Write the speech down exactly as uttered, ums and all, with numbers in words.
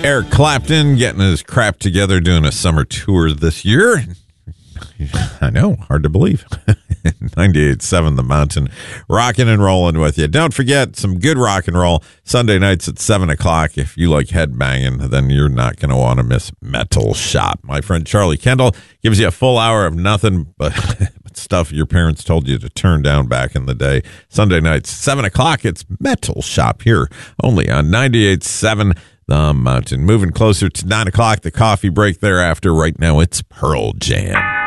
Eric Clapton getting his crap together, doing a summer tour this year. I know, hard to believe. ninety-eight point seven The Mountain, rocking and rolling with you. Don't forget some good rock and roll Sunday nights at seven o'clock. If you like headbanging, then you're not going to want to miss Metal Shop. My friend Charlie Kendall gives you a full hour of nothing but stuff your parents told you to turn down back in the day. Sunday nights, seven o'clock, it's Metal Shop here, only on ninety-eight point seven The Mountain. Moving closer to nine o'clock, the coffee break thereafter. Right now, it's Pearl Jam.